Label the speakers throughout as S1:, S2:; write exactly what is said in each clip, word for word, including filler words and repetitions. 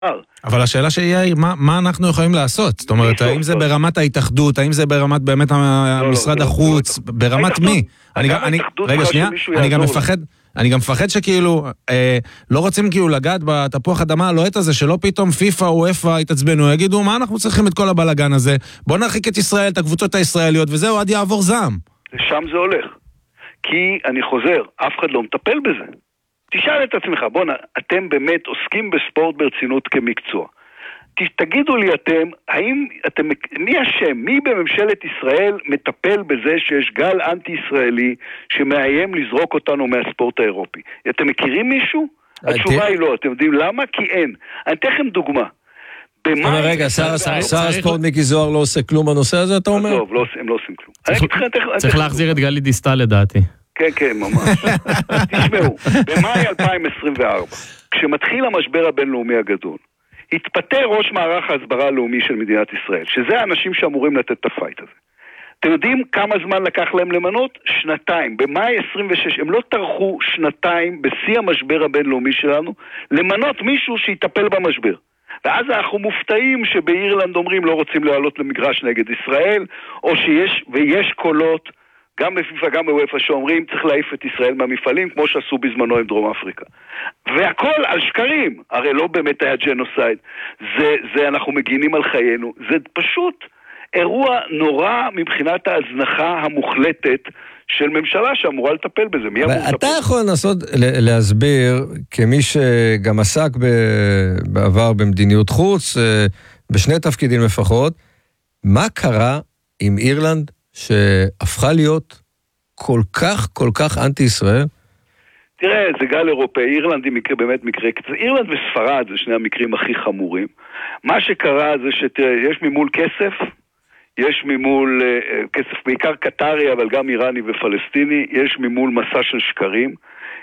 S1: אבל השאלה שהיא, מה, מה אנחנו יכולים לעשות? זאת אומרת, האם זה ברמת ההתאחדות, האם זה ברמת באמת המשרד החוץ, ברמת מי? רגע, שנייה, אני גם מפחד, אני גם מפחד שכאילו, לא רוצים כאילו לגעת בתפוח אדמה הלוהט הזה, שלא פתאום פיפה או איפה יתעצבנו, יגידו, מה אנחנו צריכים את כל הבלגן הזה? בוא נרחיק את ישראל, את הקבוצות הישראליות, וזהו, עד יעבור זעם.
S2: שם זה הולך. כי אני חוזר, אף אחד לא מטפל בזה. תשאל את עצמך, בוא, אתם באמת עוסקים בספורט ברצינות כמקצוע. תגידו לי אתם, האם אתם, מי השם, מי בממשלת ישראל מטפל בזה שיש גל אנטי-ישראלי שמאיים לזרוק אותנו מהספורט האירופי? אתם מכירים מישהו? התשובה היא לא, אתם יודעים למה? כי אין. אני אתן דוגמה.
S3: רגע, שר הספורט מיקי זוהר לא עושה כלום בנושא הזה, אתה אומר?
S2: טוב, הם לא עושים כלום.
S4: צריך להחזיר את גלית דיסטל לדעתי.
S2: כן, כן, ממש. תשמעו, במאי אלפיים עשרים וארבע, כשמתחיל המשבר הבינלאומי הגדול, התפטר ראש מערך ההסברה הלאומי של מדינת ישראל, שזה האנשים שאמורים לתת את הפייט הזה. אתם יודעים כמה זמן לקח להם למנות? שנתיים. במאי עשרים ושש, הם לא טרחו שנתיים בשיא המשבר הבינלאומי שלנו, למנות מישהו שיטפל במשבר. ואז אנחנו מופתעים שבאירלנד אומרים לא רוצים לעלות למגרש נגד ישראל, או שיש, ויש קולות, גם בפיפה, גם בוופא שאומרים צריך להעיף את ישראל מהמפעלים, כמו שעשו בזמנו עם דרום אפריקה. והכל על שקרים, הרי לא באמת היה ג'נוסייד, זה, זה אנחנו מגינים על חיינו, זה פשוט אירוע נורא מבחינת ההזנחה המוחלטת של ממשלה שאמורה לטפל בזה. מי אמור לטפל?
S3: אתה יכול לנסות להסביר, כמי שגם עסק בעבר במדיניות חוץ, בשני תפקידים לפחות, מה קרה עם אירלנד שהפכה להיות כל כך, כל כך אנטי-ישראל?
S2: תראה, זה גל אירופאי, אירלנד היא מקרה, באמת מקרה, אירלנד וספרד זה שני המקרים הכי חמורים. מה שקרה זה שיש ממול כסף, יש ממול uh, כסף בעיקר קטרי, אבל גם איראני ופלסטיני, יש ממול מסע של שקרים,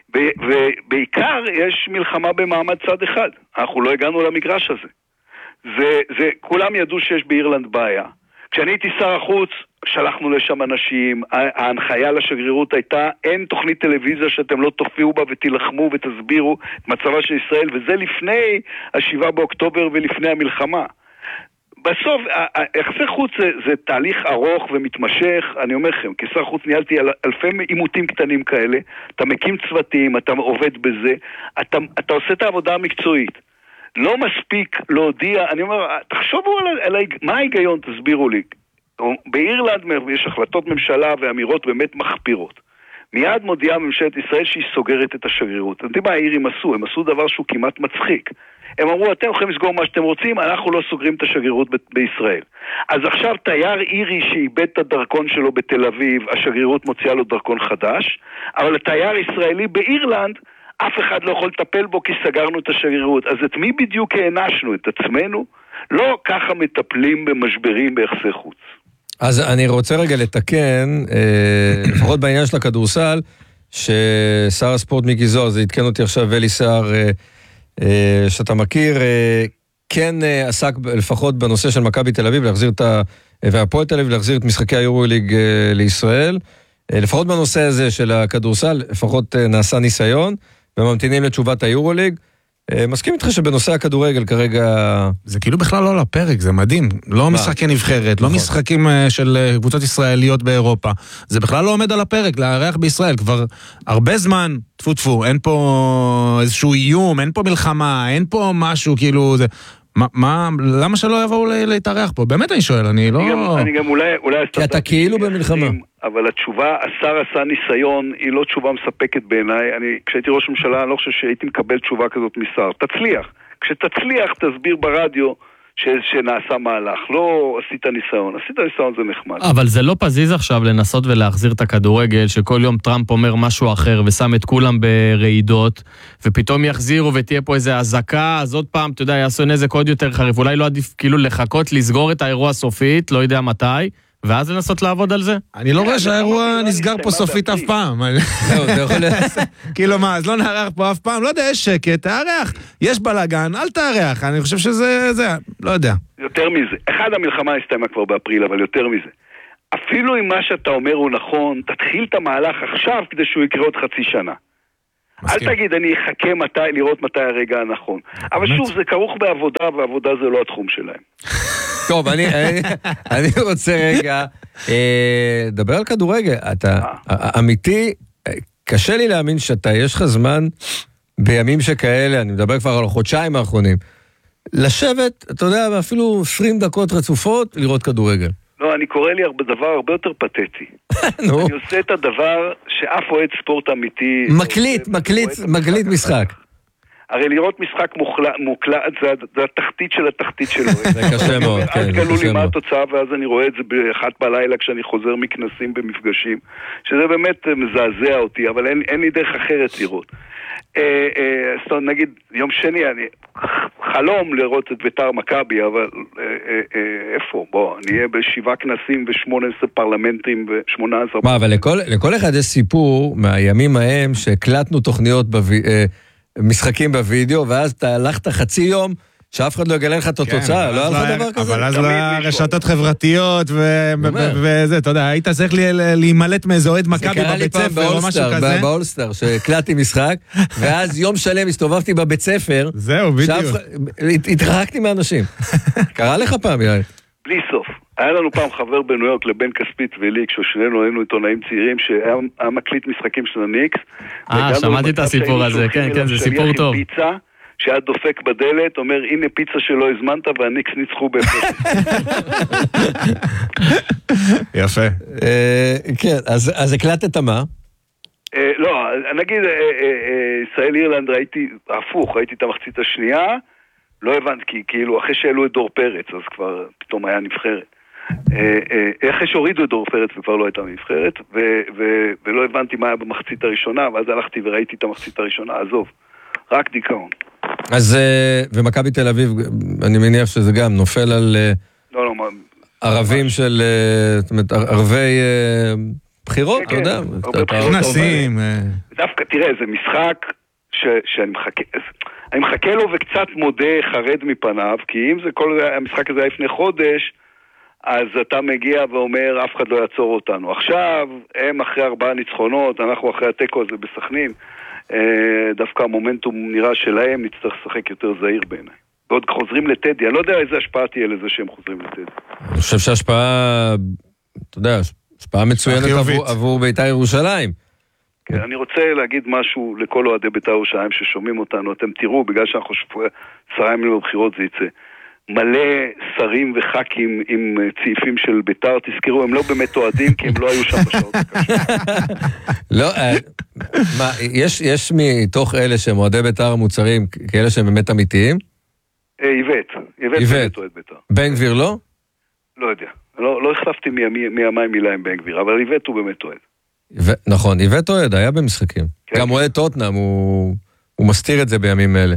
S2: ובעיקר יש מלחמה במעמד צד אחד. אנחנו לא הגענו למגרש הזה. זה, זה, כולם ידעו שיש באירלנד בעיה. כשאני הייתי שר החוץ, שלחנו לשם אנשים, ההנחיה לשגרירות הייתה, אין תוכנית טלוויזיה שאתם לא תופיעו בה ותילחמו ותסבירו את מצבה של ישראל, וזה לפני השבעה באוקטובר ולפני המלחמה. בסוף, יחסי חוץ זה, זה תהליך ארוך ומתמשך, אני אומר לכם, כשר חוץ ניהלתי על, אלפי עימותים קטנים כאלה, אתה מקים צוותים, אתה עובד בזה, אתה, אתה עושה את העבודה המקצועית. לא מספיק להודיע, אני אומר, תחשבו על, על, על מה ההיגיון, תסבירו לי. באירלנד יש החלטות ממשלה ואמירות באמת מחפירות. מיד מודיעה ממשלת ישראל שהיא סוגרת את השגרירות. אתם יודעים מה האירים עשו? הם עשו דבר שהוא כמעט מצחיק. הם אמרו, אתם יכולים לסגור מה שאתם רוצים, אנחנו לא סוגרים את השגרירות ב- בישראל. אז עכשיו תייר אירי שאיבד את הדרכון שלו בתל אביב, השגרירות מוציאה לו דרכון חדש, אבל התייר ישראלי באירלנד, אף אחד לא יכול לטפל בו כי סגרנו את השגרירות. אז את מי בדיוק הענשנו? את עצמנו? לא ככה מטפלים במשברים ביחסי חוץ.
S3: אז אני רוצה רגע לתקן, לפחות בעניין של הכדורסל, ששר הספורט מיקי זוהר, זה התקן אותי עכשיו ולי סער, שאתה מכיר, כן עסק לפחות בנושא של מכבי תל אביב, להחזיר את ה... והפועל תל אביב, להחזיר את משחקי היורוליג לישראל. לפחות בנושא הזה של הכדורסל, לפחות נעשה ניסיון, וממתינים לתשובת היורוליג. מסכים איתך שבנושא הכדורגל כרגע...
S1: זה כאילו בכלל לא לפרק, זה מדהים. לא משחקי נבחרת, לא משחקים של קבוצות ישראליות באירופה. זה בכלל לא עומד על הפרק, לארח בישראל. כבר הרבה זמן, טפו טפו, אין פה איזשהו איום, אין פה מלחמה, אין פה משהו כאילו... זה... מה, מה, למה שלא יבואו להתארח פה? באמת אני שואל, אני לא...
S2: אני גם, אני גם אולי... אולי
S3: כי אתה כאילו במלחמה.
S2: אבל התשובה, השר עשה ניסיון, היא לא תשובה מספקת בעיניי. אני, כשהייתי ראש ממשלה, אני לא חושב שהייתי מקבל תשובה כזאת משר. תצליח. כשתצליח, תסביר ברדיו ש, שנעשה מהלך. לא עשית ניסיון. עשית ניסיון זה נחמד.
S4: אבל זה לא פזיז עכשיו לנסות ולהחזיר את הכדורגל, שכל יום טראמפ אומר משהו אחר, ושם את כולם ברעידות, ופתאום יחזירו ותהיה פה איזו הזקה, אז עוד פעם, אתה יודע, יעשו נזק עוד יותר חריף. אולי לא עדיף כאילו לחכות, לסגור את האירוע סופית, לא יודע מתי, ואז לנסות לעבוד על זה?
S1: אני לא רואה שהאירוע נסגר פה סופית אף פעם. כאילו מה, אז לא נערך פה אף פעם, לא יודע, יש שקט, תארח, יש בלגן, אל תארח, אני חושב שזה, זה, לא יודע.
S2: יותר מזה, אחד המלחמה הסתיימה כבר באפריל, אבל יותר מזה. אפילו אם מה שאתה אומר הוא נכון, תתחיל את המהלך עכשיו כדי שהוא יקרה עוד חצי שנה. אל תגיד, אני אחכה מתי, לראות מתי הרגע הנכון. אבל שוב, זה כרוך בעבודה, ועבודה זה לא התחום שלהם.
S3: טוב, אני, אני, אני רוצה רגע, אה, דבר על כדורגל. אתה, אמיתי, קשה לי להאמין שאתה, יש לך זמן בימים שכאלה, אני מדבר כבר על החודשיים האחרונים, לשבת, אתה יודע, אפילו עשרים דקות רצופות, לראות כדורגל.
S2: לא, אני קורא לי דבר הרבה יותר פתטי. אני עושה את הדבר שאף אוהד ספורט אמיתי...
S3: מקליט, מקליט, מקליט משחק.
S2: הרי לראות משחק מוקלט, זה התחתית של התחתית שלו.
S3: זה קשה מאוד, כן,
S2: אז גלו לי מה התוצאה, ואז אני רואה את זה באחת בלילה כשאני חוזר מכנסים במפגשים, שזה באמת מזעזע אותי, אבל אין לי דרך אחרת לראות. זאת אומרת, נגיד, יום שני, אני חלום לראות את ביתר מכבי, אבל איפה? בוא, נהיה בשבעה כנסים ושמונה עשרה פרלמנטים ושמונה עשרה...
S3: מה, אבל לכל אחד יש סיפור מהימים ההם שהקלטנו תוכניות משחקים בווידאו, ואז אתה הלכת חצי יום, שאף אחד לא יגלה לך את התוצאה, לא היה לך דבר כזה?
S1: אבל אז לרשתות חברתיות וזה, אתה יודע, היית צריך להימלט מאיזה אוהד מכבי בבית ספר או משהו כזה.
S3: זה קרה לי פעם באולסטאר, שהקלטתי משחק, ואז יום שלם הסתובבתי בבית ספר,
S1: זהו, בדיוק.
S3: התרחקתי מאנשים. קרה לך פעם, יאיר?
S2: בלי סוף. היה לנו פעם חבר בניו יורק לבן כספית ולי, כששנינו היינו עיתונאים צעירים, שהיה מקליט משחקים של הניקס.
S4: אה, שמעתי את הסיפור הזה, כן, כן, זה סיפור טוב.
S2: שהיה דופק בדלת, אומר, הנה פיצה שלא הזמנת, והניקס ניצחו בהפרש.
S1: יפה.
S3: כן, אז הקלטת מה?
S2: לא, נגיד, ישראל אירלנד ראיתי, הפוך, ראיתי את המחצית השנייה, לא הבנתי, כי כאילו, אחרי שהעלו את דור פרץ, אז כבר פתאום היה נבחרת. אחרי שהורידו את דור פרץ וכבר לא הייתה נבחרת, ולא הבנתי מה היה במחצית הראשונה, ואז הלכתי וראיתי את המחצית הראשונה, עזוב, רק דיכאון.
S3: אז, ומכבי תל אביב, אני מניח שזה גם נופל על
S2: לא, לא,
S3: ערבים של, זאת אומרת, ערבי בחירות, אתה יודע?
S1: כנסים.
S2: דווקא, תראה, זה משחק שאני מחכה, אני מחכה לו וקצת מודה חרד מפניו, כי אם זה כל המשחק הזה היה לפני חודש, אז אתה מגיע ואומר, אף אחד לא יעצור אותנו. עכשיו, הם אחרי ארבעה ניצחונות, אנחנו אחרי הטקו הזה בסכנין, דווקא המומנטום נראה שלהם, נצטרך לשחק יותר זהיר בעיניי. ועוד חוזרים לטדי, אני לא יודע איזה השפעה תהיה לזה שהם חוזרים לטדי.
S3: אני חושב שהשפעה, אתה יודע, השפעה מצוינת עבור, עבור בית"ר ירושלים.
S2: כן, אני רוצה להגיד משהו לכל אוהדי בית"ר ירושלים ששומעים אותנו, אתם תראו, בגלל שאנחנו עשרה ימים בבחירות זה יצא. מלא שרים וח"כים עם צעיפים של בית"ר, תזכרו, הם לא באמת אוהדים, כי הם לא היו שם בשעות הקשות.
S3: לא, מה, יש, יש מתוך אלה שהם אוהדי בית"ר המוצרים, כאלה שהם באמת אמיתיים?
S2: איבט, איבט באמת אוהד בית"ר.
S3: בן גביר לא?
S2: לא יודע, לא, לא החלפתי מימיים מילה עם בן גביר, אבל איבט הוא באמת אוהד.
S3: נכון, איבט אוהד, היה במשחקים. גם אוהד טוטנהאם, הוא מסתיר את זה בימים אלה.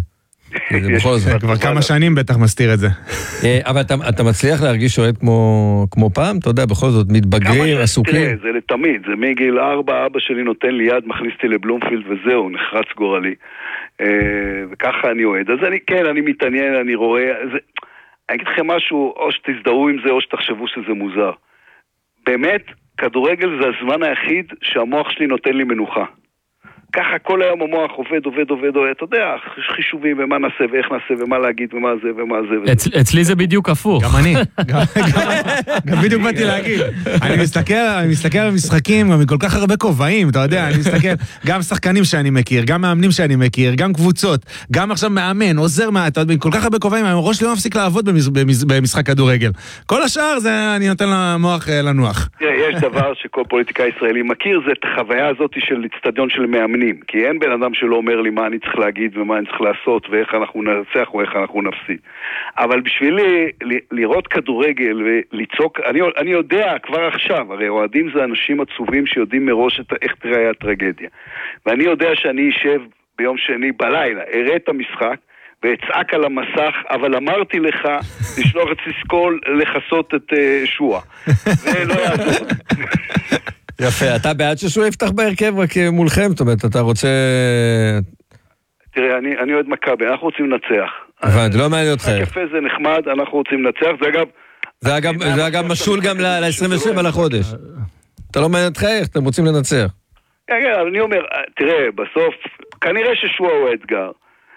S1: כבר כמה שנים בטח מסתיר את זה.
S3: אבל אתה מצליח להרגיש אוהד כמו פעם? אתה יודע, בכל זאת, מתבגרים, עסוקים?
S2: זה לתמיד, זה מגיל ארבע, אבא שלי נותן לי יד, מכניס אותי לבלומפילד וזהו, נחרץ גורלי. וככה אני אוהד. אז כן, אני מתעניין, אני רואה, אני אגיד לכם משהו, או שתזדהו עם זה, או שתחשבו שזה מוזר. באמת, כדורגל זה הזמן היחיד שהמוח שלי נותן לי מנוחה. ככה כל היום המוח עובד, עובד, עובד, עובד, אתה יודע, חישובים ומה נעשה ואיך נעשה ומה להגיד ומה זה ומה זה.
S4: אצלי זה בדיוק הפוך.
S1: גם אני. גם בדיוק באתי להגיד. אני מסתכל על משחקים מכל כך הרבה כובעים, אתה יודע, אני מסתכל, גם שחקנים שאני מכיר, גם מאמנים שאני מכיר, גם קבוצות, גם עכשיו מאמן, עוזר, כל כך הרבה כובעים, הראש שלי לא מפסיק לעבוד במשחק כדורגל. כל השאר זה אני נותן למוח לנוח.
S2: יש דבר שכל פוליטיקאי ישראלי מכיר, זה את החוויה הזאת של אצטדיון של מאמנים. כי אין בן אדם שלא אומר לי מה אני צריך להגיד ומה אני צריך לעשות ואיך אנחנו ננצח או איך אנחנו נפסיד. אבל בשבילי לראות כדורגל וליצוק, אני, אני יודע כבר עכשיו, הרי אוהדים זה אנשים עצובים שיודעים מראש את, איך תראה הטרגדיה. ואני יודע שאני אשב ביום שני בלילה, אראה את המשחק ואצעק על המסך, אבל אמרתי לך לשלוח את סיסקול לחסות את uh, שואה. זה לא יעזור.
S3: יפה, אתה בעד ששוע יפתח בהרכב רק מולכם? זאת אומרת, אתה רוצה...
S2: תראה, אני, אני אוהד מכבי, אנחנו רוצים לנצח.
S3: הבנתי, לא מעניין אותך.
S2: יפה זה נחמד, אנחנו רוצים לנצח, זה אגב...
S3: זה אגב, זה אגב משול גם ל-עשרים ושבע לחודש. אתה לא מעניין אותך איך, אתם רוצים לנצח.
S2: אני אומר, תראה, בסוף, כנראה ששועה הוא האתגר.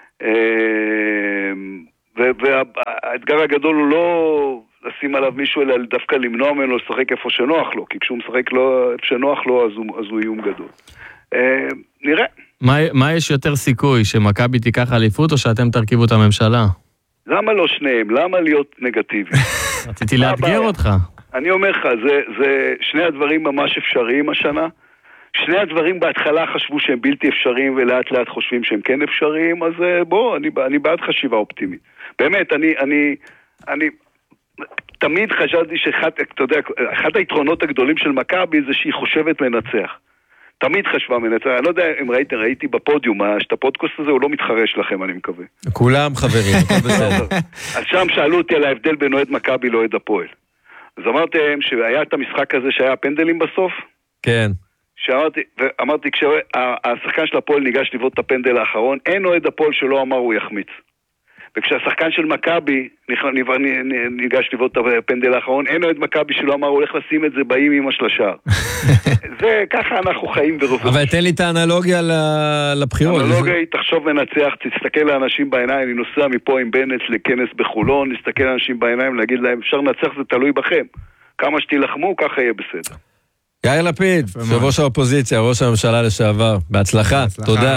S2: והאתגר הגדול הוא לא לשים עליו מישהו, אלא דווקא למנוע ממנו לשחק איפה שנוח לו, כי כשהוא משחק איפה שנוח לו, אז הוא איום גדול. נראה.
S4: מה יש יותר סיכוי, שמכבי תיקח אליפות או שאתם תרכיבו את הממשלה?
S2: למה לא שניהם? למה להיות נגטיבי?
S4: רציתי לאתגר אותך.
S2: אני אומר לך, זה, זה שני הדברים ממש אפשריים השנה. שני הדברים בהתחלה חשבו שהם בלתי אפשריים, ולאט לאט חושבים שהם כן אפשריים, אז בוא, אני, אני בעד חשיבה אופטימית. באמת, אני, אני, אני תמיד חשבתי שאחד, אתה יודע, אחד היתרונות הגדולים של מכבי זה שהיא חושבת מנצח. תמיד חשבה מנצח. אני לא יודע אם ראיתי, ראיתי בפודיום, שאת הפודקאסט הזה הוא לא מתחרש לכם, אני מקווה.
S3: כולם חברים, הכל בסדר.
S2: אז שם שאלו אותי על ההבדל בין אוהד מכבי לאוהד הפועל. אז אמרתם שהיה את המשחק הזה שהיה פנדלים בסוף?
S3: כן.
S2: שאמרתי, ואמרתי, כשהשחקן של הפועל ניגש לבעוט את הפנדל האחרון, אין אוהד הפועל שלא אמר הוא יחמיץ. וכשהשחקן של מכבי ניגש לבעוט את הפנדל האחרון, אין אוהד מכבי שלא אמר הוא הולך לשים את זה באים אמא של השער. זה, ככה אנחנו חיים ברוב.
S3: אבל תן לי את האנלוגיה לבחירות.
S2: האנלוגיה היא תחשוב מנצח, תסתכל לאנשים בעיניים, אני נוסע מפה עם בנט לכנס בחולון, נסתכל לאנשים בעיניים, להגיד להם, אפשר לנצח, זה תלוי בכם. כמה שתילחמו, ככה יהיה בסדר.
S3: יאיר לפיד, ראש האופוזיציה, ראש הממשלה לשעבר, בהצלחה, תודה.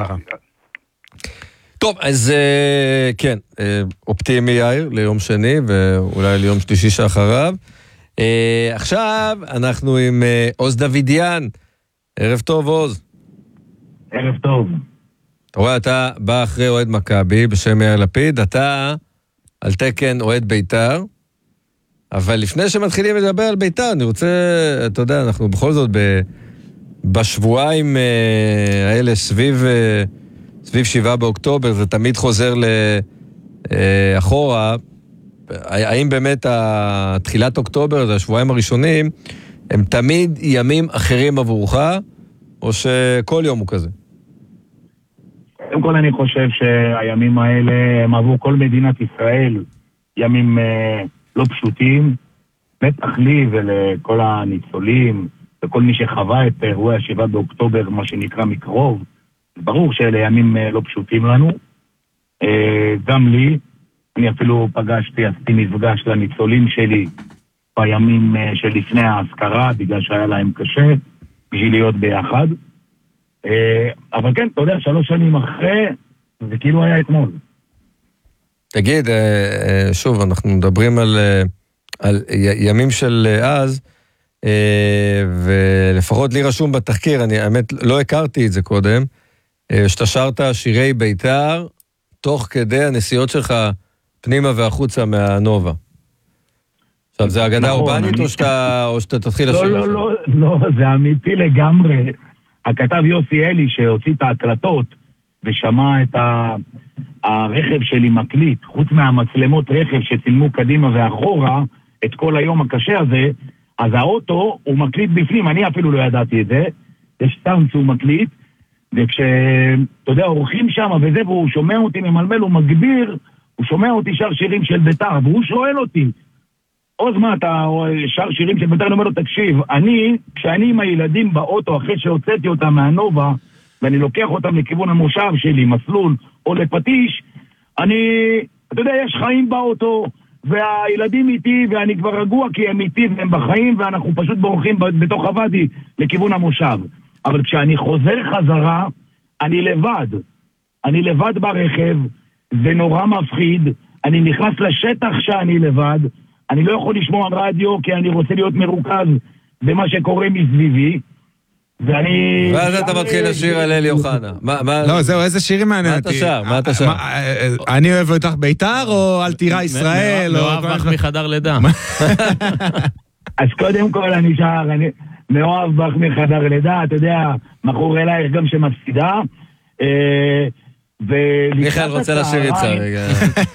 S3: טוב, אז כן, אופטימי יאיר ליום שני, ואולי ליום שלישי שאחריו. עכשיו אנחנו עם עוז דוידיאן. ערב טוב, עוז.
S5: ערב טוב.
S3: אתה רואה, אתה בא אחרי אוהד מכבי בשם יאיר לפיד, אתה על תקן אוהד בית"ר, אבל לפני שמתחילים לדבר על בית"ר, אני רוצה, אתה יודע, אנחנו בכל זאת בשבועיים האלה סביב... סביב שבעה באוקטובר, זה תמיד חוזר לאחורה. האם באמת תחילת אוקטובר, זה השבועיים הראשונים, הם תמיד ימים אחרים עבורך, או שכל יום הוא כזה?
S5: קודם כל אני חושב שהימים האלה הם עבור כל מדינת ישראל, ימים לא פשוטים, בטח לי ולכל הניצולים, וכל מי שחווה את אירועי השבעה באוקטובר, מה שנקרא מקרוב, ברור שאלה ימים לא פשוטים לנו, גם לי, אני אפילו פגשתי, עשיתי מפגש לניצולים שלי בימים שלפני ההזכרה, בגלל שהיה להם קשה, בשביל להיות ביחד, אבל כן, אתה יודע, שלוש שנים אחרי, זה כאילו היה אתמול.
S3: תגיד, שוב, אנחנו מדברים על, על ימים של אז, ולפחות לי רשום בתחקיר, אני האמת לא הכרתי את זה קודם, שאתה שרת שירי בית"ר, תוך כדי הנסיעות שלך פנימה והחוצה מהנובה. עכשיו, זה אגדה אורבנית או שאתה, או שאתה תתחיל לשיר?
S5: לא, לא, לא, זה אמיתי לגמרי. הכתב יוסי אלי שהוציא את ההקלטות ושמע את הרכב שלי מקליט, חוץ מהמצלמות רכב שצילמו קדימה ואחורה, את כל היום הקשה הזה, אז האוטו הוא מקליט בפנים, אני אפילו לא ידעתי את זה, יש סאונד שהוא מקליט, וכש, אתה יודע, אורחים שם וזה, והוא שומע אותי ממלמל, הוא מגביר, הוא שומע אותי שר שירים של בית"ר, והוא שואל אותי, עוז מה, אתה שר שירים של בית"ר, אני אומר לו, תקשיב, אני, כשאני עם הילדים באוטו, אחרי שהוצאתי אותם מהנובה, ואני לוקח אותם לכיוון המושב שלי, מסלול או לפטיש, אני, אתה יודע, יש חיים באוטו, והילדים איתי, ואני כבר רגוע כי הם איתי והם בחיים, ואנחנו פשוט בורחים בתוך הוואדי לכיוון המושב. אבל כשאני חוזר חזרה, אני לבד. אני לבד ברכב, זה נורא מפחיד, אני נכנס לשטח שאני לבד, אני לא יכול לשמוע רדיו כי אני רוצה להיות מרוכז במה שקורה מסביבי, ואני...
S3: ואז אתה מתחיל לשיר על אלי אוחנה.
S1: לא, זהו, איזה שירים מעניין אותי.
S3: מה אתה שר? מה אתה שר?
S1: אני אוהב אותך בית"ר או על טירה ישראל?
S4: מאוהב בך מחדר לידה.
S5: אז קודם כל אני שר, מאוהב בך מחדר לידה, אתה יודע, מכור אלייך גם שמפסידה,
S3: מיכאל רוצה לשיר איתך רגע.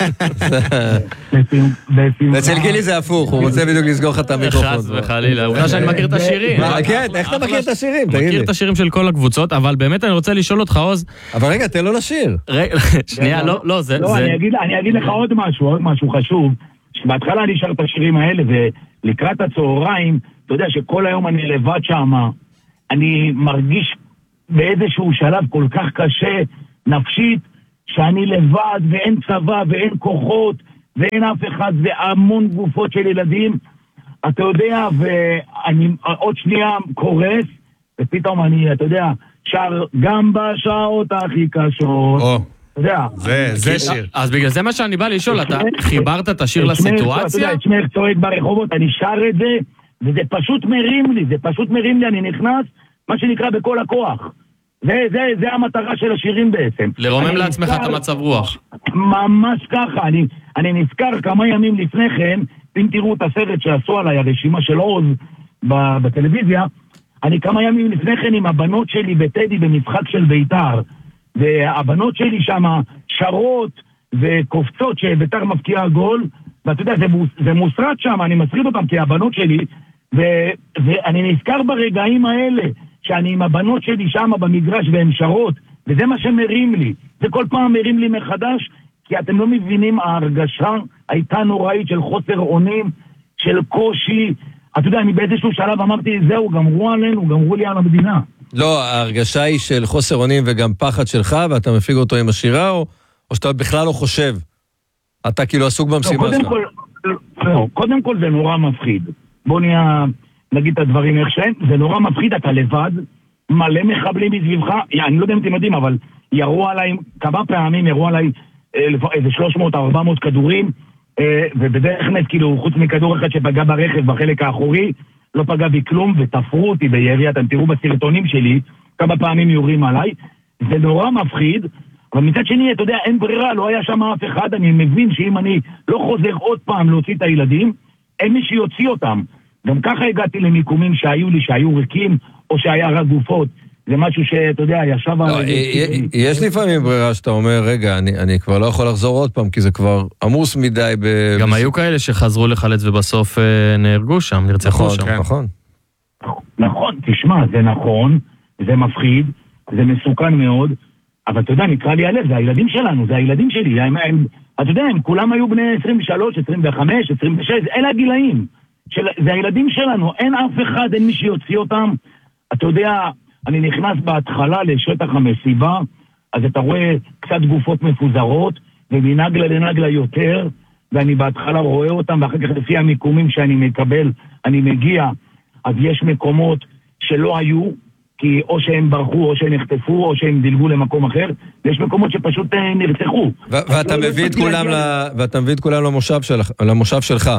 S3: אצל גילי זה הפוך, הוא רוצה בדיוק לסגור לך את המיקרופון.
S4: חס וחלילה, אולי שאני מכיר את השירים.
S3: כן, איך אתה מכיר את השירים?
S4: מכיר את השירים של כל הקבוצות, אבל באמת אני רוצה לשאול אותך, עוז.
S3: אבל רגע, תן לו לשיר.
S4: שנייה, לא, לא, זה...
S5: לא, אני אגיד לך עוד משהו, עוד משהו חשוב, שבהתחלה אני שר את השירים האלה, ולקראת הצהריים, אתה יודע שכל היום אני לבד שם, אני מרגיש באיזשהו שלב כל כך קשה, נפשית, שאני לבד, ואין צבא, ואין כוחות, ואין אף אחד, והמון גופות של ילדים, אתה יודע, ואני עוד שנייה קורס, ופתאום אני, אתה יודע, שר גם בשעות הכי קשות.
S1: או,
S5: אתה יודע.
S1: זה, זה שיר.
S4: אז בגלל זה מה שאני בא לשאול, אתה חיברת את השיר לסיטואציה?
S5: אתה יודע, את שמך צועק ברחובות, אני שר את זה, וזה פשוט מרים לי, זה פשוט מרים לי, אני נכנס, מה שנקרא בכל הכוח. זה, זה, זה המטרה של השירים בעצם.
S4: לרומם לעצמך את המצב רוח.
S5: ממש ככה, אני, אני נזכר כמה ימים לפני כן, אם תראו את הסרט שעשו עליי, הרשימה של עוז בטלוויזיה, אני כמה ימים לפני כן עם הבנות שלי בטדי במשחק של ביתר, והבנות שלי שם שרות וקופצות שביתר מבקיעה גול, ואתה יודע, זה, זה מוסרט שם, אני מסריד אותם כי הבנות שלי, ו, ואני נזכר ברגעים האלה, שאני עם הבנות שלי שם במגרש והן שרות, וזה מה שמרים לי. זה כל פעם מרים לי מחדש, כי אתם לא מבינים, ההרגשה הייתה נוראית של חוסר אונים, של קושי. אתה יודע, אני באיזשהו שלב אמרתי, זהו, גמרו עלינו, גמרו לי על המדינה.
S3: לא, ההרגשה היא של חוסר אונים וגם פחד שלך, ואתה מפיג אותו עם השירה, או, או שאתה בכלל לא חושב? אתה כאילו עסוק במשימה
S5: לא,
S3: שלך.
S5: כל, לא, קודם כל זה נורא מפחיד. בוא נהיה, נגיד את הדברים איך שהם, זה נורא מפחיד, אתה לבד, מלא מחבלים מסביבך, אני לא יודע אם אתם יודעים, אבל ירו עליי, כמה פעמים ירו עליי איזה שלוש מאות ארבע מאות כדורים, ובדרך נס, כאילו, חוץ מכדור אחד שפגע ברכב בחלק האחורי, לא פגע בי כלום, ותפרו אותי בירי, אתם תראו בסרטונים שלי, כמה פעמים יורים עליי, זה נורא מפחיד, אבל מצד שני, אתה יודע, אין ברירה, לא היה שם אף אחד, אני מבין שאם אני לא חוזר עוד פעם להוציא את הילדים, אין מי שיוציא אותם. גם ככה הגעתי למיקומים שהיו לי, שהיו ריקים, או שהיה רק גופות. זה משהו שאתה יודע, ישב...
S3: יש לפעמים ברירה שאתה אומר, רגע, אני כבר לא יכול לחזור עוד פעם, כי זה כבר עמוס מדי.
S4: גם היו כאלה שחזרו לחלץ ובסוף נהרגו שם, נרצחו שם.
S3: נכון.
S5: נכון, תשמע, זה נכון, זה מפחיד, זה מסוכן מאוד, אבל אתה יודע, נקרא לי הלב, זה הילדים שלנו, זה הילדים שלי. אתה יודע, הם כולם היו בני עשרים ושלוש, עשרים וחמש, עשרים ושש, אלה הגילאים. זה הילדים שלנו, אין אף אחד, אין מי שיוציא אותם. אתה יודע, אני נכנס בהתחלה לשטח המסיבה, אז אתה רואה קצת גופות מפוזרות, ומנגלה לנגלה יותר, ואני בהתחלה רואה אותם, ואחר כך לפי המיקומים שאני מקבל, אני מגיע, אז יש מקומות שלא היו, כי או שהם ברחו, או שהם נחטפו, או שהם דילגו למקום אחר, ויש מקומות שפשוט נרצחו.
S3: ואתה מביא את כולם ואתה מביא את כולם למושב שלך.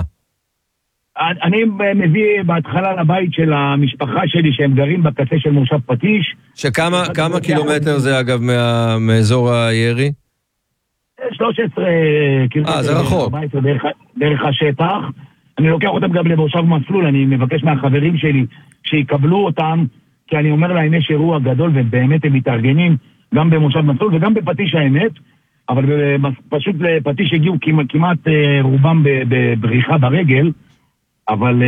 S5: אני מביא בהתחלה לבית של המשפחה שלי, שהם גרים בקצה של מושב פטיש.
S3: שכמה כמה קילומטר זה אגב מאזור הירי?
S5: שלוש עשרה קילומטר.
S3: אה, זה רחוק.
S5: דרך השטח. אני לוקח אותם גם למושב מסלול, אני מבקש מהחברים שלי שיקבלו אותם, כי אני אומר להם יש אירוע גדול, ובאמת הם מתארגנים גם במושב מסלול וגם בפטיש האמת, אבל פשוט לפטיש הגיעו כמעט רובם בבריחה ברגל, אבל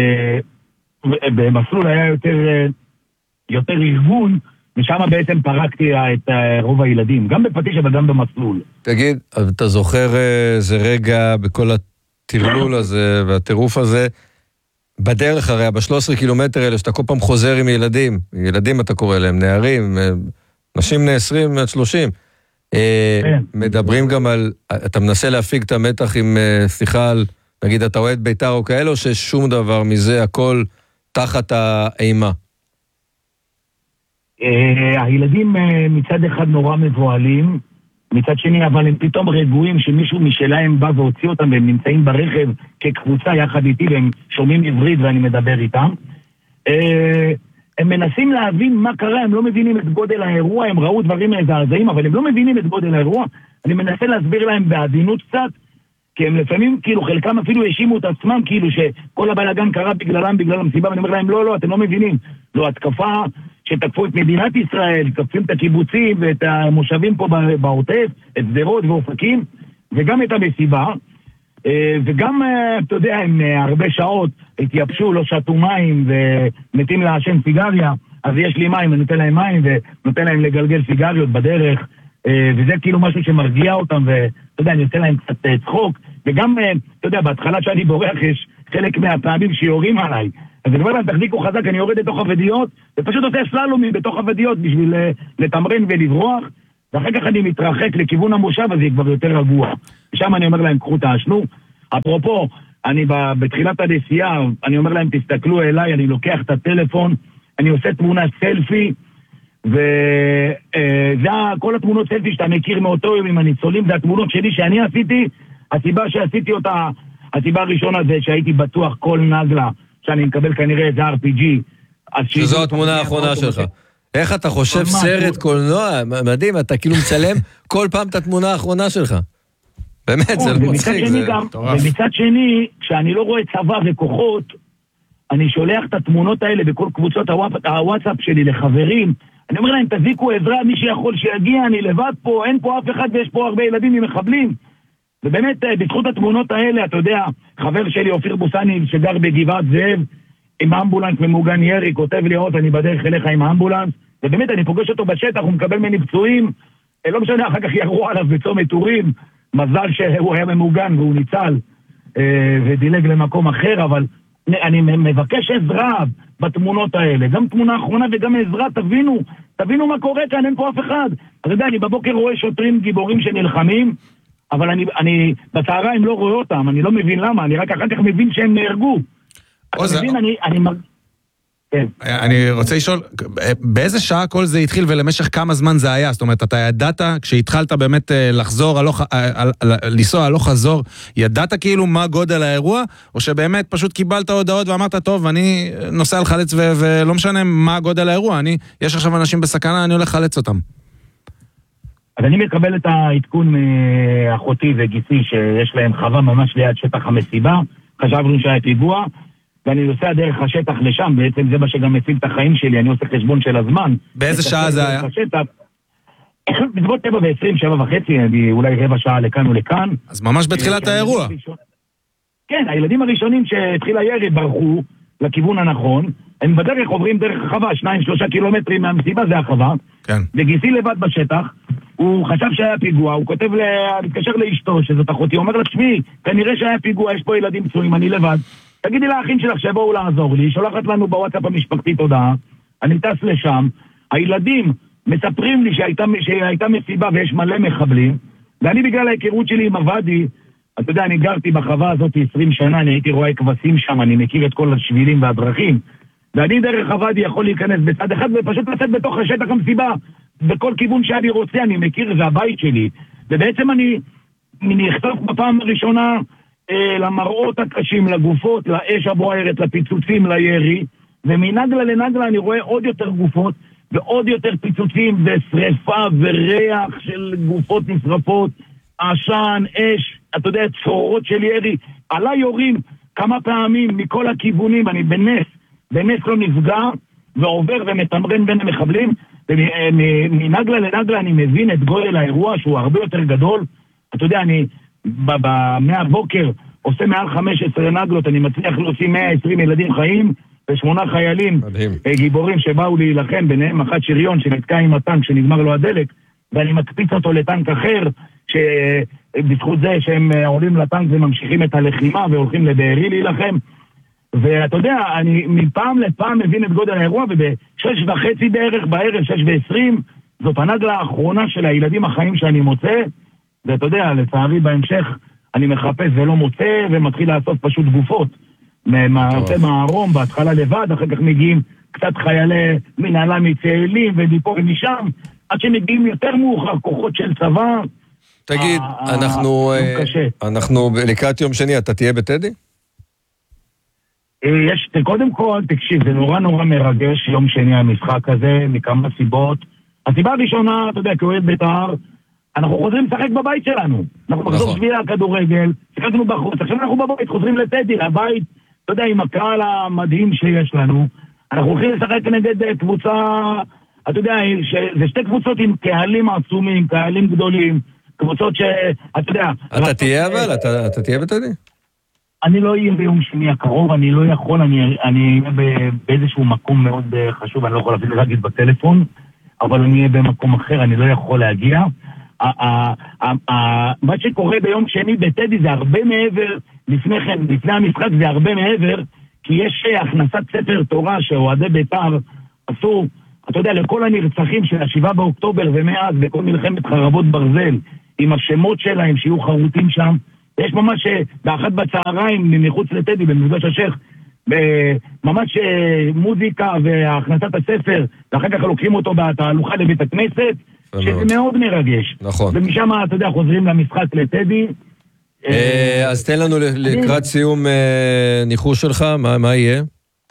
S5: במסלול היה יותר, יותר ארגון, ושם בעצם פרקתי את רוב הילדים, גם בפטיש אבל גם במסלול.
S3: תגיד, אתה זוכר איזה רגע בכל הטרלול הזה והטירוף הזה, בדרך הרי, ב-שלושה עשר קילומטר האלה, שאתה כל פעם חוזר עם ילדים, ילדים אתה קורא להם, נערים, נשים בני עשרים עד שלושים, מדברים גם על, אתה מנסה להפיג את המתח עם שיחה על, נגיד, אתה אוהד ביתר או כאלה, או ששום דבר מזה, הכל תחת האימה?
S5: הילדים מצד אחד נורא מבועלים, מצד שני, אבל הם פתאום רגועים שמישהו משלהם בא והוציא אותם, והם נמצאים ברכב כקבוצה יחד איתי, והם שומעים עברית ואני מדבר איתם. הם מנסים להבין מה קרה, הם לא מבינים את גודל האירוע, הם ראו דברים מזעזעים, אבל הם לא מבינים את גודל האירוע. אני מנסה להסביר להם בעדינות קצת, כי הם לפעמים, כאילו, חלקם אפילו האשימו את עצמם, כאילו שכל הבלגן קרה בגללם, בגלל המסיבה, ואני אומר להם, לא, לא, אתם לא מבינים. זו התקפה שתקפו את מדינת ישראל, תקפים את הקיבוצים ואת המושבים פה בעוטף, את שדרות ואופקים, וגם את המסיבה, וגם, אתה יודע, הם הרבה שעות התייבשו, לא שתו מים, ומתים לעשן סיגריה, אז יש לי מים, אני נותן להם מים, ונותן להם לגלגל סיגריות בדרך, וזה כאילו משהו שמרגיע אותם, ואתה יודע, אני נותן להם קצת צחוק, וגם, אתה יודע, בהתחלה שאני בורח, יש חלק מהפעמים שיורים עליי, אז אני אומר להם, תחזיקו חזק, אני יורד לתוך הוודיות, ופשוט עושה סללומי בתוך הוודיות בשביל לתמרן ולברוח, ואחר כך אני מתרחק לכיוון המושב, אז זה כבר יותר רגוע. ושם אני אומר להם, קחו תעשנו. אפרופו, אני בתחילת הנסיעה, אני אומר להם, תסתכלו אליי, אני לוקח את הטלפון, אני עושה תמונת סלפי, וזה כל התמונות סלפי שאתה מכיר מאותו יום עם הניצולים, זה התמונות שלי שאני עשיתי, הסיבה שעשיתי אותה, הסיבה הראשונה זה שהייתי בטוח כל נגלה, שאני מקבל כנראה את ה-אר פי ג'י.
S3: שזו התמונה האחרונה שלך. איך אתה חושב סרט קולנוע? מדהים, אתה כאילו מצלם כל פעם את התמונה האחרונה שלך. באמת, זה לא מצחיק.
S5: ומצד שני, כשאני לא רואה צבא וכוחות, אני שולח את התמונות האלה בכל קבוצות הוואטסאפ שלי לחברים, אני אומר להם, תזיקו עזרה, מי שיכול שיגיע, אני לבד פה, אין פה אף אחד ויש פה הרבה ילדים ממחבלים. ובאמת, בזכות התמונות האלה, אתה יודע, חבר שלי, אופיר בוסני, שגר בגבעת זאב, עם אמבולנס ממוגן ירי, כותב לי עוד, אני בדרך אליך עם האמבולנס, ובאמת, אני פוגש אותו בשטח, הוא מקבל מני פצועים, לא משנה, אחר כך ירו עליו בצומת טורים, מזל שהוא היה ממוגן והוא ניצל, ודילג למקום אחר, אבל אני מבקש עזרה בתמונות האלה, גם תמונה אחרונה וגם עזרה, תבינו, תבינו מה קורה כאן, אין פה אף אחד. אתה יודע, אני בבוקר רואה שוטרים גיבורים שנלחמים, אבל אני, אני בצהריים לא רואה אותם, אני לא מבין למה, אני רק אחר כך מבין שהם נהרגו. אתה מבין, אני... אני...
S1: אני רוצה לשאול, באיזה שעה כל זה התחיל ולמשך כמה זמן זה היה? זאת אומרת, אתה ידעת, כשהתחלת באמת לחזור, לנסוע הלוך חזור, ידעת כאילו מה גודל האירוע, או שבאמת פשוט קיבלת הודעות ואמרת, טוב, אני נוסע לחלץ ולא משנה מה גודל האירוע, יש עכשיו אנשים בסכנה, אני הולך לחלץ אותם.
S5: אז אני מקבל את העדכון מאחותי וגיסי, שיש להם חווה ממש ליד שטח המסיבה, חשבנו שהיה פיגוע, ואני נוסע דרך השטח לשם, בעצם זה מה שגם מציל את החיים שלי, אני עושה חשבון של הזמן.
S1: באיזה שעה זה היה?
S5: בסביבות שבע ועשרים, שבע וחצי, אולי רבע שעה לכאן ולכאן.
S1: אז ממש בתחילת האירוע.
S5: כן, הילדים הראשונים שהתחיל הירי ברחו לכיוון הנכון, הם בדרך עוברים דרך החווה, שניים, שלושה קילומטרים מהמסיבה זה החווה, וגיסי לבד בשטח, הוא חשב שהיה פיגוע, הוא כותב, להתקשר לאשתו, שזאת אחותי, הוא אומר לה, תשמעי, כנראה שהיה פיגוע, יש פה ילדים פצועים, אני לבד. תגידי לאחים שלך שבואו לעזור לי, שולחת לנו בוואטסאפ המשפחתית הודעה, אני טס לשם, הילדים מספרים לי שהייתה, שהייתה מסיבה ויש מלא מחבלים, ואני בגלל ההיכרות שלי עם הוואדי, אתה יודע, אני גרתי בחווה הזאת עשרים שנה, אני הייתי רואה כבשים שם, אני מכיר את כל השבילים והדרכים, ואני דרך הוואדי יכול להיכנס בצד אחד ופשוט לצאת בתוך השטח המסיבה, בכל כיוון שאני רוצה, אני מכיר, זה הבית שלי, ובעצם אני, אני נחשף בפעם הראשונה, למראות הקשים, לגופות, לאש הבוערת, לפיצוצים, לירי, ומנגלה לנגלה אני רואה עוד יותר גופות, ועוד יותר פיצוצים, ושריפה וריח של גופות נשרפות, עשן, אש, אתה יודע, צרורות של ירי, עליי יורים כמה פעמים מכל הכיוונים, אני בנס, בנס לא נפגע, ועובר ומתמרן בין המחבלים, ומנגלה לנגלה אני מבין את גודל האירוע, שהוא הרבה יותר גדול, אתה יודע, אני... מהבוקר עושה מעל חמש עשרה נגלות, אני מצליח להוציא מאה ועשרים ילדים חיים ושמונה חיילים גיבורים שבאו להילחם, ביניהם אחת שריון שנתקע עם הטנק שנגמר לו הדלק, ואני מקפיץ אותו לטנק אחר שבזכות זה שהם עולים לטנק וממשיכים את הלחימה והולכים לבארי להילחם. ואתה יודע, אני מפעם לפעם מבין את גודל האירוע, ובשש וחצי בערך בערב, שש ועשרים, זאת הנגלה האחרונה של הילדים החיים שאני מוצא, ואתה יודע, לצערי בהמשך אני מחפש ולא מוצא, ומתחיל לעשות פשוט גופות. מעשה מערום, בהתחלה לבד, אחר כך מגיעים קצת חיילי מנהלה מצאלים, ומפה ומשם, עד שמגיעים יותר מאוחר, כוחות של צבא.
S3: תגיד, אנחנו, אנחנו לקראת יום שני, אתה תהיה בטדי?
S5: יש, קודם כל, תקשיב, זה נורא נורא מרגש, יום שני המשחק הזה, מכמה סיבות. הסיבה הראשונה, אתה יודע, כאוהד בית"ר, אנחנו חוזרים לשחק בבית שלנו. אנחנו מחזור שביעי הכדורגל, שיחקנו בחוץ, עכשיו אנחנו בבית, חוזרים לטדי, לבית, אתה יודע, עם הקהל המדהים שיש לנו. אנחנו הולכים לשחק נגד קבוצה, אתה יודע, זה שתי קבוצות עם קהלים עצומים, קהלים גדולים, קבוצות ש... אתה יודע...
S3: אתה תהיה אבל? אתה תהיה בטדי?
S5: אני לא אהיה ביום שני הקרוב, אני לא יכול, אני אהיה באיזשהו מקום מאוד חשוב, אני לא יכול אפילו להגיד בטלפון, אבל אני אהיה במקום אחר, אני לא יכול להגיע. מה שקורה ביום שני בטדי זה הרבה מעבר, לפני כן, לפני המשחק זה הרבה מעבר, כי יש הכנסת ספר תורה שאוהדי בית"ר עשו, אתה יודע, לכל הנרצחים של השבעה באוקטובר ומאז, בכל מלחמת חרבות ברזל, עם השמות שלהם שיהיו חרוטים שם. יש ממש באחת בצהריים מחוץ לטדי, במפגש השייח, ממש מוזיקה והכנסת הספר, ואחר כך לוקחים אותו בתהלוכה לבית הכנסת, שזה מאוד מרגש.
S3: נכון.
S5: ומשם, אתה יודע, חוזרים למשחק לטדי.
S3: אז תן לנו לקראת סיום ניחוש שלך, מה יהיה?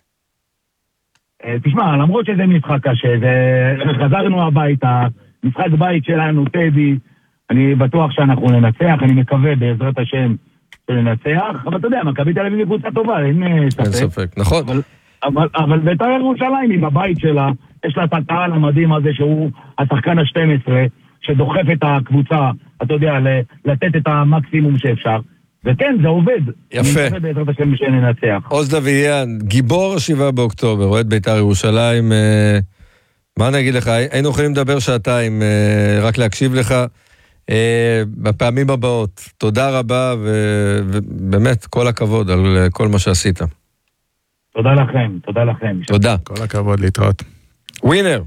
S5: תשמע, למרות שזה משחק קשה, חזרנו הביתה, משחק בית שלנו, טדי, אני בטוח שאנחנו ננצח, אני מקווה בעזרת השם שננצח, אבל אתה יודע, מכבי תל אביב היא קבוצה טובה, אין ספק.
S3: אין ספק, נכון.
S5: אבל, אבל, אבל בית"ר ירושלים עם הבית שלה, יש לה את הקהל המדהים הזה שהוא השחקן ה-שתים עשרה, שדוחף את הקבוצה, אתה יודע, לתת את המקסימום שאפשר. וכן, זה עובד.
S3: יפה.
S5: אני מקווה בעזרת השם שננצח.
S3: עוז דויאן, גיבור השבעה באוקטובר, אוהד בית"ר ירושלים, אה, מה אני אגיד לך, היינו יכולים לדבר שעתיים, אה, רק להקשיב לך, אה, בפעמים הבאות. תודה רבה, ו- ובאמת, כל הכבוד על כל מה שעשית.
S5: תודה לכם, תודה לכם.
S3: תודה.
S1: כל הכבוד, להתראות.
S3: ווינר.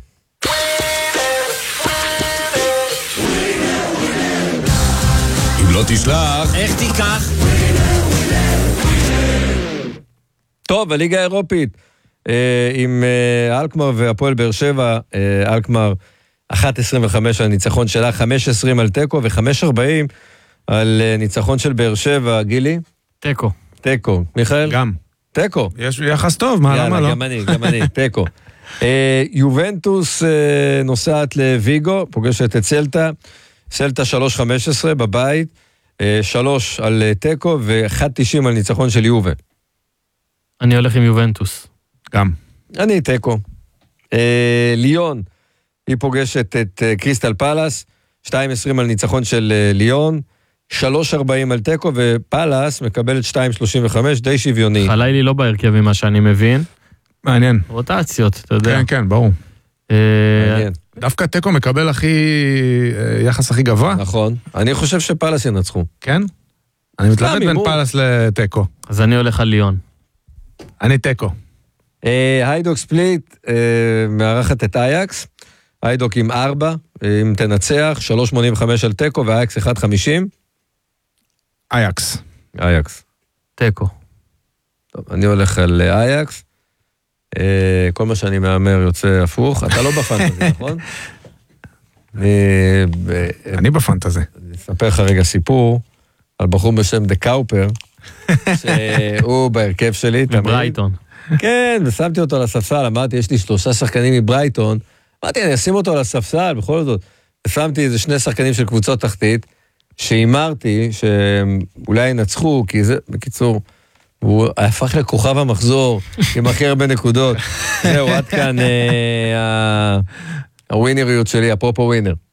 S6: לא תשלח, איך תיקח?
S3: טוב, הליגה האירופית, אה, עם אה, אלקמר והפועל באר שבע, אה, אלקמר אחת עשרים וחמש על ניצחון שלה, חמש עשרים על טקו ו-חמש ארבעים על אה, ניצחון של באר שבע, גילי?
S4: טקו.
S3: טקו, מיכאל?
S1: גם.
S3: טקו.
S1: יש יחס טוב, מה, למה לא?
S3: יאללה, גם אני, גם אני, טקו. אה, יובנטוס אה, נוסעת לויגו, פוגשת את סלטה, סלטה שלוש חמש עשרה בבית, שלוש על טקו ו-אחת תשעים על ניצחון של יובה.
S4: אני הולך עם יובנטוס.
S1: גם.
S3: אני טקו. ליון, היא פוגשת את קריסטל פלאס, שתיים עשרים על ניצחון של ליון, שלוש ארבעים על טקו, ופלאס מקבלת שתיים שלושים וחמש, די שוויוני.
S4: חלילי לא בהרכב ממה שאני מבין.
S1: מעניין.
S4: רוטציות, אתה יודע.
S1: כן, כן, ברור.
S3: מעניין.
S1: דווקא טקו מקבל הכי, יחס הכי גבוה.
S3: נכון. אני חושב שפלאס ינצחו.
S1: כן? אני מתלבט בין פלאס לטקו.
S4: אז אני הולך על ליון.
S1: אני טקו.
S3: היידוק ספליט מארחת את אייקס. היידוק עם ארבע, אם תנצח, שלוש שמונים וחמש על טקו, ואייקס אחת חמישים.
S1: אייקס.
S3: אייקס.
S4: טקו.
S3: טוב, אני הולך על אייקס. כל מה שאני מאמר יוצא הפוך. אתה לא בפנטזי, נכון?
S1: אני בפנטזי.
S3: אני אספר לך רגע סיפור על בחור בשם דה קאופר, שהוא בהרכב שלי.
S4: מברייטון.
S3: כן, ושמתי אותו על הספסל, אמרתי, יש לי שלושה שחקנים מברייטון, אמרתי, אני אשים אותו על הספסל, בכל זאת. ושמתי איזה שני שחקנים של קבוצות תחתית, שאימרתי שאולי ינצחו, כי זה, בקיצור, הוא הפך לכוכב המחזור, עם הכי הרבה נקודות. זהו, עד כאן הווינריות שלי, אפרופו ווינר.